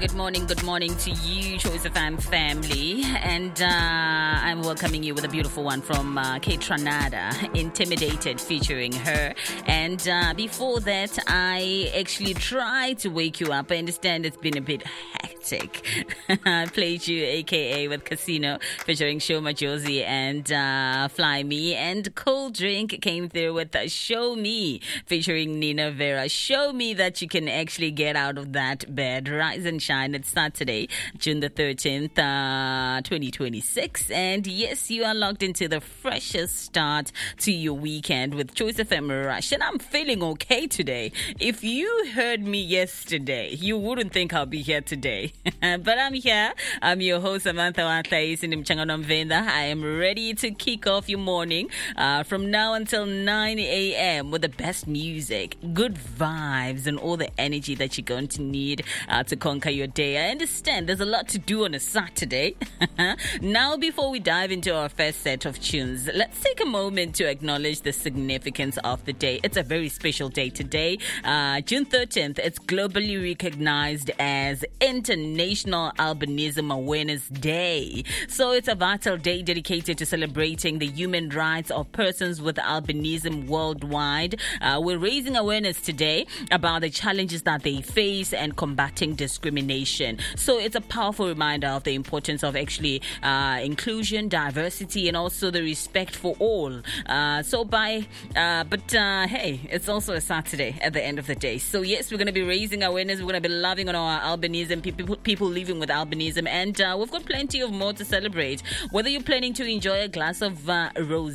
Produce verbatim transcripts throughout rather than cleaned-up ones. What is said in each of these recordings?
good morning, good morning to you, Choice F M family. And uh, I'm welcoming you with a beautiful one from uh, Kate Tranada, Intimidated, featuring her. And uh, before that, I actually tried to wake you up. I understand it's been a bit hectic. I played you A K A with Casino, featuring Shoma Josie and uh, Fly Me. And Cold Drink came through with uh, Show Me, featuring Nina Vera. Show me that you can actually get out of that bed. Rise and shine. It's Saturday, June the thirteenth, uh, twenty twenty-six. And yes, you are logged into the freshest start to your weekend with Choice F M Rush. And I'm feeling okay today. If you heard me yesterday, you wouldn't think I'll be here today. But I'm here. I'm your host, Samantha Wathais in Mchangano Mvenda. I am ready to kick off your morning uh, from now until nine a.m. with the best music, good vibes, and all the energy that you're going to need uh, to conquer your day. I understand there's a lot to do on a Saturday. Now, before we dive into our first set of tunes, let's take a moment to acknowledge the significance of the day. It's a very special day today, uh, June thirteenth. It's globally recognized as International Albinism Awareness Day. So it's a vital day dedicated to celebrating the human rights of persons with albinism worldwide. Uh, we're raising awareness today about the challenges that they face and combating discrimination. So it's a powerful reminder of the importance of actually uh, inclusion, diversity, and also the respect for all. Uh, so by, uh, but uh, hey, it's also a Saturday at the end of the day. So yes, we're going to be raising awareness. We're going to be loving on our albinism, people, people living with albinism, and uh, we've got plenty of more to celebrate. Whether you're planning to enjoy a glass of uh,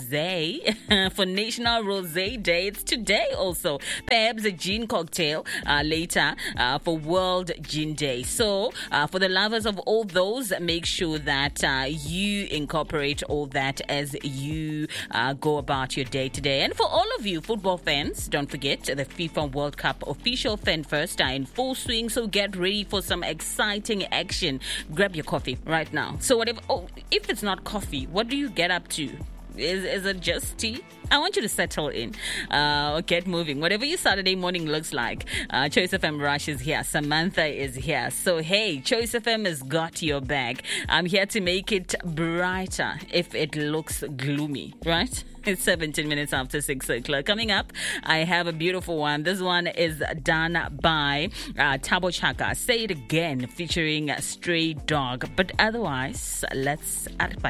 rosé for National Rosé Day, it's today also. Perhaps a gin cocktail uh, later uh, for World Gin Day. So uh, for the lovers of all those, make sure that uh, you incorporate all that as you uh, go about your day today. And for all of you football fans, don't forget the FIFA World Cup official fan first are in full swing. So get ready for some exciting action. Grab your coffee right now. So whatever, oh, if it's not coffee, what do you get up to? Is, is it just tea? I want you to settle in uh, or get moving. Whatever your Saturday morning looks like, uh, Choice F M Rush is here. Samantha is here. So, hey, Choice F M has got your back. I'm here to make it brighter if it looks gloomy, right? It's seventeen minutes after six o'clock. Coming up, I have a beautiful one. This one is done by uh, Tabo Chaka. Say It Again, featuring Stray Dog. But otherwise, let's...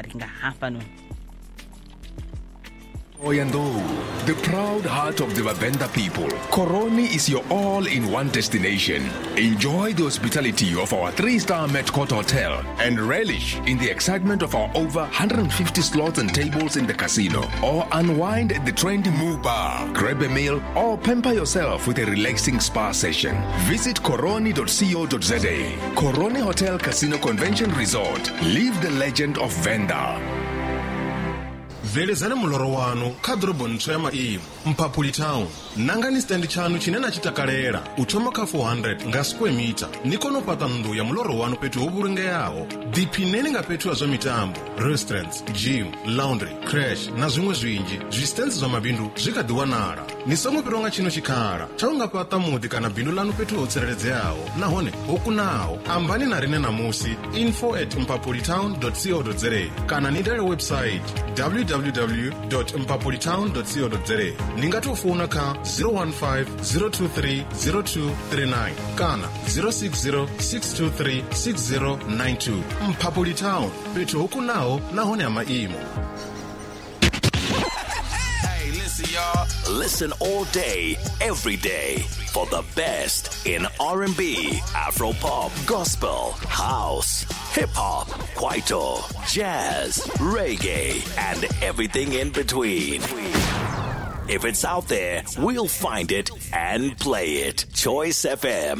Oyando, the proud heart of the Vavenda people, Koroni is your all-in-one destination. Enjoy the hospitality of our three-star Met Court Hotel and relish in the excitement of our over one hundred fifty slots and tables in the casino. Or unwind at the trendy Moo Bar, grab a meal, or pamper yourself with a relaxing spa session. Visit koroni dot co dot za. Koroni Hotel Casino Convention Resort. Live the legend of Venda. Velezana muloro wanu kadrobo ntswa maimo Mpapuli Town nangani stand chanu chinena chitakalera uchoma ka four hundred nga square meter nikono pata ndu ya muloro wanu petu oburunge yao dipineni nga petu azo mitambo restaurants, gym, laundry, crash na zimwe zwinji zwistenzi za mabindu zikadiwanara nisomwe pironga chino chikara chaunga pata mudi kana bindu lanu petu otsereleze yao nahone okunao ambani na rine na musi info at mpapolitown dot co dot za kana nidare website w w w dot mpapolitown dot co dot za ningatofuna ka zero one five zero two three zero two three nine kana zero six zero six two three six zero nine two. Mpapuli Town petu okunao nahone ama imo. Hey, listen y'all. Listen all day, every day for the best in R and B, Afro-pop, gospel, house, hip-hop, kwaito, jazz, reggae, and everything in between. If it's out there, we'll find it and play it. Choice F M.